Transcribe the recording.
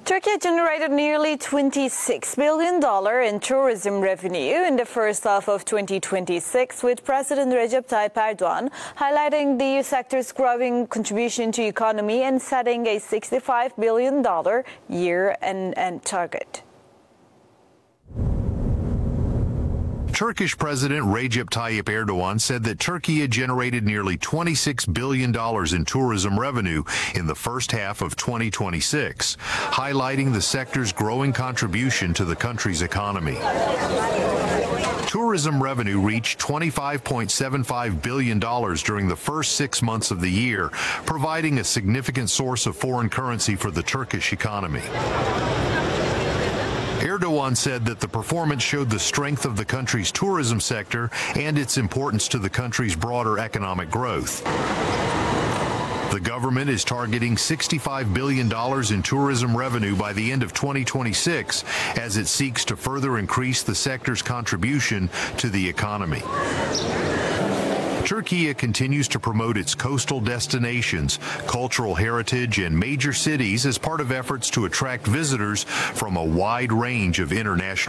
Turkey generated nearly $26 billion in tourism revenue in the first half of 2026, with President Recep Tayyip Erdogan highlighting the sector's growing contribution to the economy and setting a $65 billion year-end target. Turkish President Recep Tayyip Erdogan said that Turkey had generated nearly $26 billion in tourism revenue in the first half of 2026, highlighting the sector's growing contribution to the country's economy. Tourism revenue reached $25.75 billion during the first 6 months of the year, providing a significant source of foreign currency for the Turkish economy. Erdogan said that the performance showed the strength of the country's tourism sector and its importance to the country's broader economic growth. The government is targeting $65 billion in tourism revenue by the end of 2026 as it seeks to further increase the sector's contribution to the economy. Turkey continues to promote its coastal destinations, cultural heritage, and major cities as part of efforts to attract visitors from a wide range of international